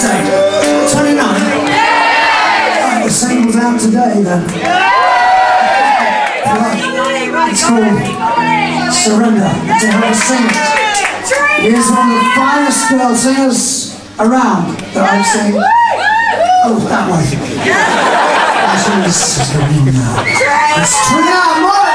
date? 29? Right, the single's out today then. It's called Surrender. To have a sing it. Here's one of the finest girl singers around that I've seen. Oh, that way. Ashley's Surrender. It's Trina Moore.